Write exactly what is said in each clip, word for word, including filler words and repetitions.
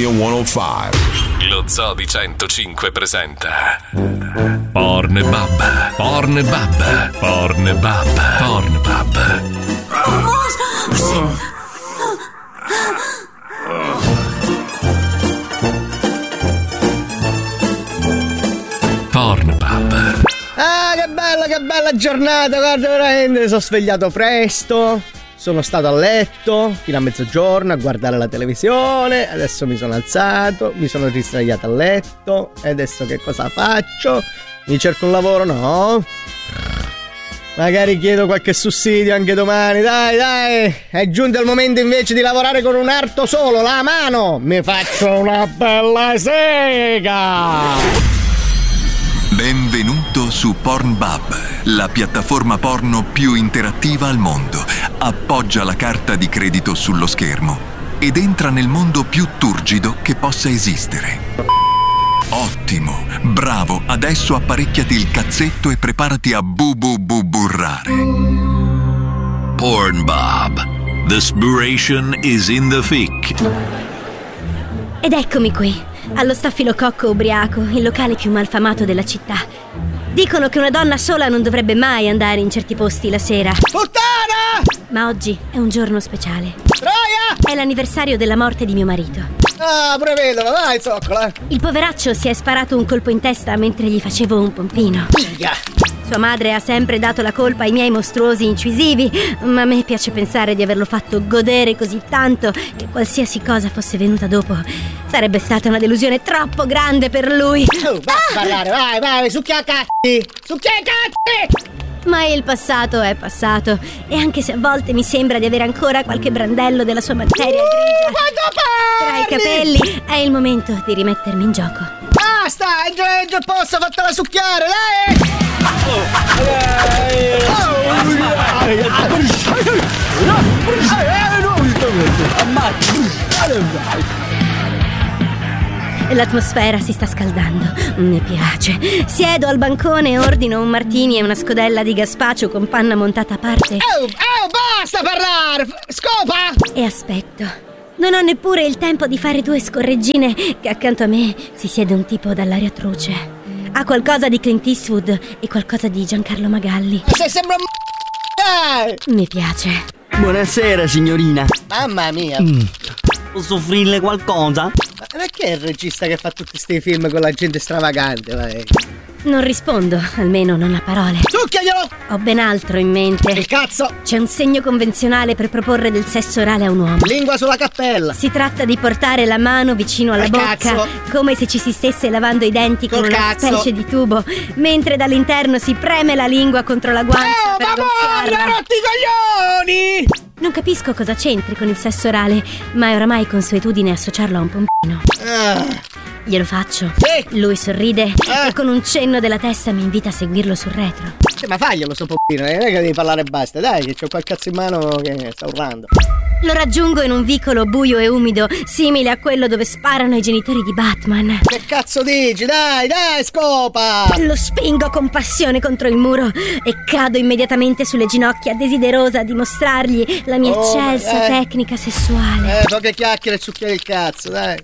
Radio centocinque. Lo Zoo di centocinque presenta Pornbub, Pornbub, Pornbub, Pornbub. Pornbub. Ah, che bella, che bella giornata, guarda, veramente, mi sono svegliato presto, sono stato a letto fino a mezzogiorno a guardare la televisione, adesso mi sono alzato, mi sono risvegliato a letto, e adesso che cosa faccio? Mi cerco un lavoro? No. Magari chiedo qualche sussidio anche domani, dai, dai, è giunto il momento invece di lavorare con un arto solo, la mano, mi faccio una bella sega! Benvenuto su Pornbub, la piattaforma porno più interattiva al mondo. Appoggia la carta di credito sullo schermo ed entra nel mondo più turgido che possa esistere. Ottimo, bravo, adesso apparecchiati il cazzetto e preparati a bu-bu-bu-burrare. Pornbub, the spiration is in the thick. Ed eccomi qui, allo Staffilococco ubriaco, il locale più malfamato della città. Dicono che una donna sola non dovrebbe mai andare in certi posti la sera. Puttana! Ma oggi è un giorno speciale. Troia! È l'anniversario della morte di mio marito. Ah, pure vedova, vai, zoccola. Il poveraccio si è sparato un colpo in testa mentre gli facevo un pompino. Figa! Sua madre ha sempre dato la colpa ai miei mostruosi incisivi, ma a me piace pensare di averlo fatto godere così tanto che qualsiasi cosa fosse venuta dopo sarebbe stata una delusione troppo grande per lui. Oh, basta ah! parlare, vai, vai, succhia cazzi! Succhia cazzi! Ma il passato è passato, e anche se a volte mi sembra di avere ancora qualche brandello della sua materia uh, grigia tra i capelli, è il momento di rimettermi in gioco. Basta, è già, è già posto, fatela succhiare, dai! L'atmosfera si sta scaldando, mi piace. Siedo al bancone e ordino un martini e una scodella di gazpacho con panna montata a parte. Oh, oh, basta parlare! Scopa! E aspetto. Non ho neppure il tempo di fare due scorreggine che accanto a me si siede un tipo dall'aria truce. Ha qualcosa di Clint Eastwood e qualcosa di Giancarlo Magalli. Se sembra un m***a! Mi piace. Buonasera, signorina. Mamma mia. Mm. Posso offrirle qualcosa? Ma perché è il regista che fa tutti questi film con la gente stravagante, vai? Non rispondo, almeno non a parole. Succhiaglielo! Ho ben altro in mente. Il cazzo! C'è un segno convenzionale per proporre del sesso orale a un uomo. Lingua sulla cappella. Si tratta di portare la mano vicino alla Al bocca, cazzo. come se ci si stesse lavando i denti Col con una cazzo. specie di tubo, mentre dall'interno si preme la lingua contro la guancia Oh, per ma gonfiarla. morra, rotti i coglioni! Non capisco cosa c'entri con il sesso orale, ma è oramai consuetudine associarlo a un pompino. Ah. Glielo faccio. Sì. Lui sorride Ah. e con un cenno della testa mi invita a seguirlo sul retro. Sì, ma faglielo sto pompino, non è che devi parlare e basta, dai, che c'ho quel cazzo in mano che sta urlando. Lo raggiungo in un vicolo buio e umido, simile a quello dove sparano i genitori di Batman. Che cazzo dici? Dai, dai, scopa! Lo spingo con passione contro il muro e cado immediatamente sulle ginocchia, desiderosa di mostrargli la mia Oh, eccelsa eh. tecnica sessuale. Eh, poche chiacchiere e succhiare il cazzo, dai.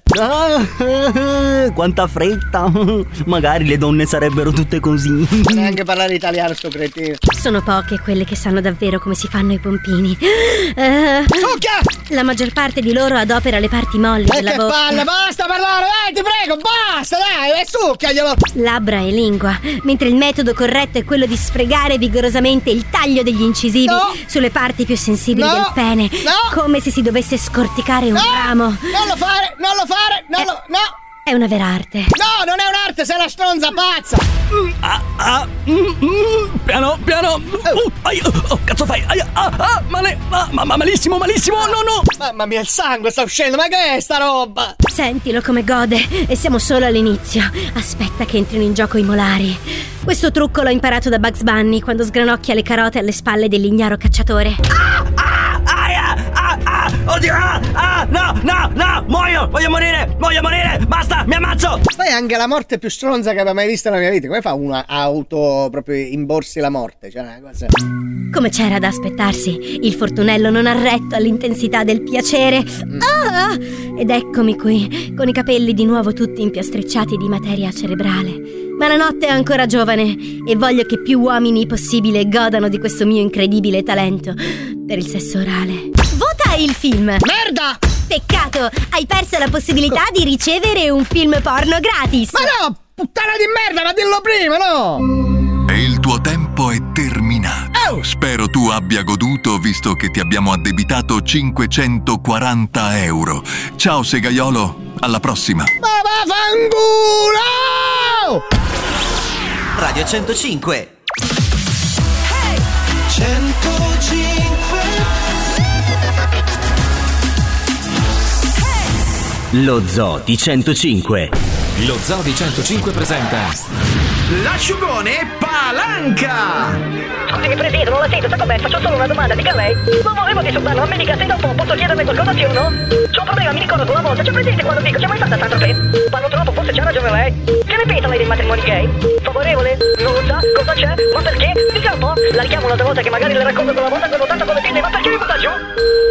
Ah, quanta fretta. Magari le donne sarebbero tutte così. Neanche parlare italiano sto cretino. Sono poche quelle che sanno davvero come si fanno i pompini. Eh, Succhia! la maggior parte di loro adopera le parti molli E della che bocca. palle, basta parlare, dai, ti prego, basta, dai, e succhiaglielo! Labbra e lingua, mentre il metodo corretto è quello di sfregare vigorosamente il taglio degli incisivi No. sulle parti più sensibili No. del pene, No. come se si dovesse scorticare un No! ramo. Non lo fare, non lo fare, non Eh. lo... no! È una vera arte. No, non è un'arte, sei la stronza pazza! Ah, ah, mm, mm, piano, piano. Uh, ai, oh, cazzo fai? Ai, ah, ah, male, ah, ma, ma malissimo, malissimo, no, no. Mamma mia, il sangue sta uscendo, ma che è sta roba? Sentilo come gode, e siamo solo all'inizio. Aspetta che entrino in gioco i molari. Questo trucco l'ho imparato da Bugs Bunny quando sgranocchia le carote alle spalle dell'ignaro cacciatore. Ah, ah, ah, ah, oddio, ah, ah, no, no, no, muoio, voglio morire, voglio morire, basta, mi ammazzo. Poi è anche la morte più stronza che abbia mai visto nella mia vita. Come fa una auto proprio imborsi la morte? Cioè una cosa... Come c'era da aspettarsi, il fortunello non ha retto all'intensità del piacere. Ah! Ed eccomi qui, con i capelli di nuovo tutti impiastricciati di materia cerebrale. Ma la notte è ancora giovane e voglio che più uomini possibile godano di questo mio incredibile talento per il sesso orale. Vota il film! Merda! Peccato, hai perso la possibilità di ricevere un film porno gratis. Ma no, puttana di merda, ma dillo prima, no! E il tuo tempo è terminato. Oh! Spero tu abbia goduto, visto che ti abbiamo addebitato cinquecentoquaranta euro. Ciao Segaiolo, alla prossima. Ma vaffanculo! Radio centocinque. centocinque. Lo Zoo di centocinque. Lo Zoo di centocinque presenta l'asciugone Palanca. Scusi, Presidente, non la sento, sa com'è? Faccio solo una domanda, dica lei. Non volevo disturbarlo, ma mi dica se dopo posso chiederle qualcosa, sì o no? C'ho un problema, mi ricordo una volta, c'è presente quando dico, c'è mai stata Saint-Tropez? Parlo troppo, forse c'ha ragione lei. Che ne pensa lei dei matrimoni gay? Favorevole? Non lo sa? Cosa c'è? Ma perché? Dica un po'. La richiamo un'altra volta che magari le racconto quella volta che ho lottato con le pinne, ma perché mi butta giù?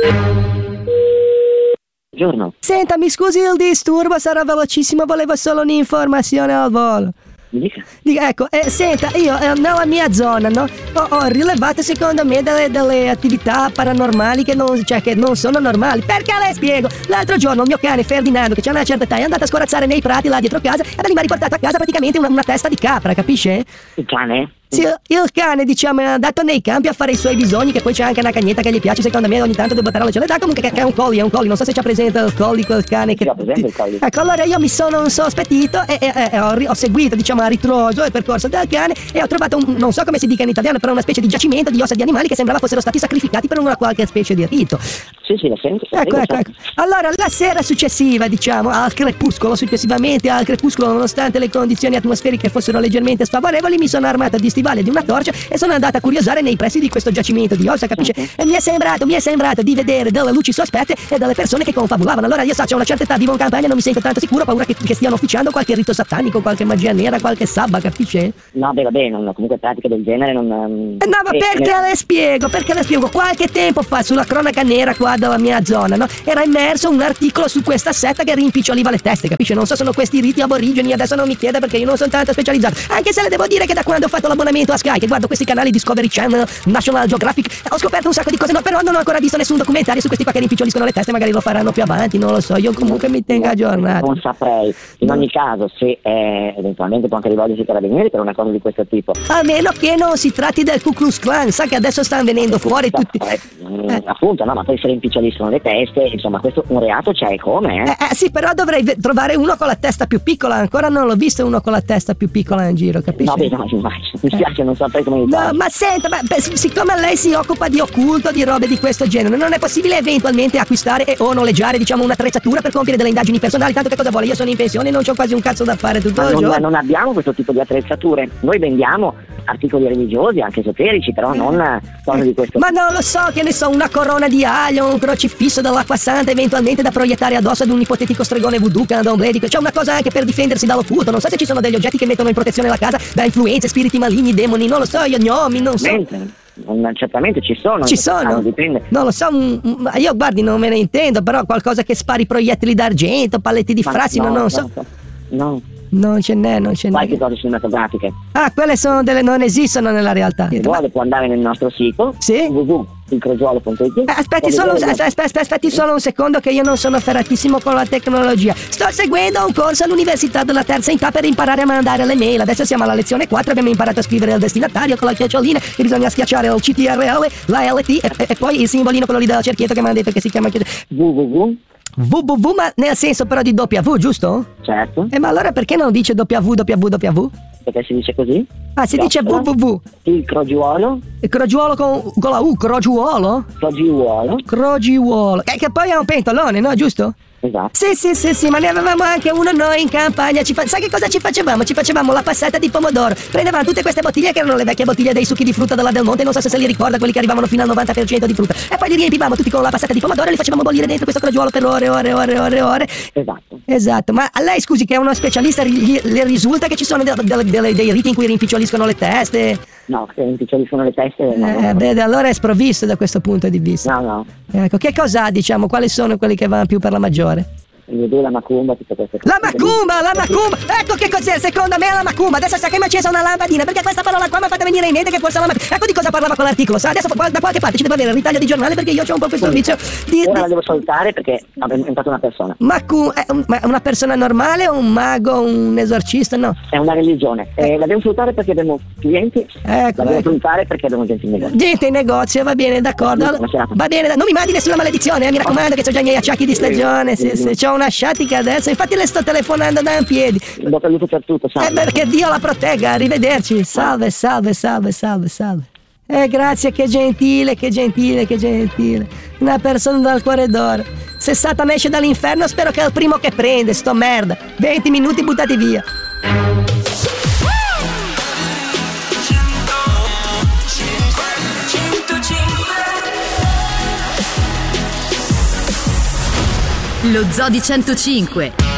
Buongiorno. Senta, mi scusi il disturbo, sarà velocissimo, volevo solo un'informazione al volo. Mi dica. Dica, ecco, eh, senta, io eh, nella mia zona, no, ho, ho rilevato secondo me delle, delle attività paranormali che non, cioè, che non sono normali. Perché le spiego? L'altro giorno il mio cane Ferdinando, che c'ha una certa età, è andato a scorazzare nei prati là dietro casa e da lì mi ha riportato a casa praticamente una, una testa di capra, capisce? Il cane? Sì, il cane, diciamo, è andato nei campi a fare i suoi bisogni, che poi c'è anche una cagnetta che gli piace, secondo me ogni tanto devo buttare la celebrità, comunque che, che è un collie, è un collie, non so se c'ha presente il collie, quel cane che... Sì, ho presente il collie. Ecco, allora io mi sono insospettito e, e, e ho, ho seguito, diciamo, a ritroso il percorso del cane e ho trovato un, non so come si dica in italiano, però una specie di giacimento di ossa di animali che sembrava fossero stati sacrificati per una qualche specie di rito. Sì, sì, lo sento. Ecco, ecco, ecco. Allora, la sera successiva, diciamo, al crepuscolo, successivamente al crepuscolo, nonostante le condizioni atmosferiche fossero leggermente sfavorevoli, mi sono armata di stivali e di una torcia e sono andata a curiosare nei pressi di questo giacimento di ossa, capisce? Uh-huh. E mi è sembrato, mi è sembrato di vedere delle luci sospette e delle persone che confabulavano. Allora io so, c'ho una certa età, vivo in campagna, non mi sento tanto sicuro, ho paura che, che stiano officiando qualche rito satanico, qualche magia nera, qualche sabba, capisce? No, beh, vabbè, non, comunque pratiche del genere non... Eh, no, ma perché ne... le spiego? Perché le spiego? Qualche tempo fa, sulla cronaca nera qua della mia zona, no? Era immerso un articolo su questa setta che rimpiccioliva le teste, capisce? Non so, sono questi riti aborigeni, adesso non mi chiede perché io non sono tanto specializzato. Anche se le devo dire che da quando ho fatto l'abbonamento a Sky, che guardo questi canali Discovery Channel, National Geographic, ho scoperto un sacco di cose, no, però non ho ancora visto nessun documentario su questi qua che rimpiccioliscono le teste, magari lo faranno più avanti, non lo so, io comunque mi tengo aggiornato. Non saprei. In ogni caso, se eh, eventualmente può anche rivolgersi ai carabinieri per una cosa di questo tipo. A meno che non si tratti del Ku Klux Klan, sa che adesso stanno venendo fuori tutti... Eh, eh. Appunto, no, ma poi se rimpiccioliscono le teste, insomma, questo un reato c'è, come, eh? Eh, eh sì, però dovrei v- trovare uno con la testa più piccola, ancora non l'ho visto uno con la testa più piccola in giro, capisci? No, beh, no, mi spiace, eh. non saprei come aiutare. No, ma senta, ma, beh, siccome lei si occupa di occulto, di robe di questo genere, non è possibile eventualmente acquistare e o noleggiare, diciamo, un'attrezzatura per compiere delle indagini personali? Tanto che cosa vuole? Io sono in pensione e non c'ho quasi un cazzo da fare tutto ma il non, giorno. Non abbiamo questo tipo di attrezzature. Noi vendiamo articoli religiosi, anche esoterici, però non cose di questo. Ma non lo so, che ne so, una corona di aglio, un crocifisso dell'acqua santa, eventualmente da proiettare addosso ad un ipotetico stregone voodoo che anda ombelico. C'è una cosa anche per difendersi dall'occulto. Non so se ci sono degli oggetti che mettono in protezione la casa da influenze, spiriti maligni, demoni, non lo so, io gnomi, non so. Non, certamente ci sono. Ci sono? Caso, dipende. Non lo so, un, un, io guardi, non me ne intendo, però qualcosa che spari proiettili d'argento, palletti di Ma frassino, no, non lo no, so. No. Non ce n'è, non ce n'è. Qualche cose cinematografiche. Ah, quelle sono delle... non esistono nella realtà. Se vuole può andare nel nostro sito. Sì? w w w punto il crogiuolo punto i t. Aspetti solo, aspetti, aspetti solo un secondo che io non sono ferratissimo con la tecnologia. Sto seguendo un corso all'università della terza età per imparare a mandare le mail. Adesso siamo alla lezione quattro, abbiamo imparato a scrivere il destinatario con la chiocciolina e bisogna schiacciare il C T R L, la L T e, e poi il simbolino, quello lì del cerchietto che mi hanno detto che si chiama www. www, ma nel senso però di W, giusto? Certo. E ma allora perché non dice www? Perché si dice così? Ah, si dice www. Il crogiuolo. Il crogiuolo con, con la U, crogiuolo? Crogiuolo. Crogiuolo. Che, che poi è un pentolone, no? Giusto? Esatto. Sì, sì, sì, sì, ma ne avevamo anche uno noi in campagna. Ci fa... Sai che cosa ci facevamo? Ci facevamo la passata di pomodoro. Prendevamo tutte queste bottiglie che erano le vecchie bottiglie dei succhi di frutta della Del Monte, non so se se li ricorda, quelli che arrivavano fino al novanta per cento di frutta. E poi li riempivamo tutti con la passata di pomodoro e li facevamo bollire dentro questo crogiuolo per ore, ore, ore, ore, ore. Esatto. Esatto, ma a lei, scusi, che è uno specialista, gli- le risulta che ci sono de- de- de- dei riti in cui rimpiccioliscono le teste? No, se rimpiccioliscono le teste no, Eh, no. vede, allora è sprovvisto da questo punto di vista. No, no. Ecco, che cosa ha, diciamo, quali sono quelli che vanno più per la maggiore? Il voodoo, la macumba, tutte queste cose. La macumba, la macumba! Ecco che cos'è, secondo me è la macumba. Adesso sa che mi ha acceso una lampadina, perché questa parola qua mi ha fatto venire in mente che forse è la macumba. Ecco di cosa parlava quell'articolo, sa? Adesso da qualche parte ci deve avere il ritaglio di giornale, perché io ho un po' questo vizio di... Ora di... la devo salutare perché è diventata una persona. Macum... È un- ma è una persona normale o un mago, un esorcista? No. È una religione. Eh, la devo salutare perché abbiamo clienti. Ecco, la devo ecco. salutare perché abbiamo gente in negozio. Gente in negozio, va bene, d'accordo. Allora, Buona serata. va bene, non mi mandi nessuna maledizione, eh, mi raccomando, che ho già i miei acciacchi di stagione. Se, se c'ho una sciatica adesso, infatti le sto telefonando da in piedi. In bocca al lupo per tutto, Eh, salve. perché Dio la protegga, arrivederci. Salve, salve, salve, salve, salve. Eh, grazie, che gentile, che gentile, che gentile. Una persona dal cuore d'oro. Se Satana esce dall'inferno, spero che è il primo che prende, sto merda. venti minuti buttati via. Lo Zoo di centocinque.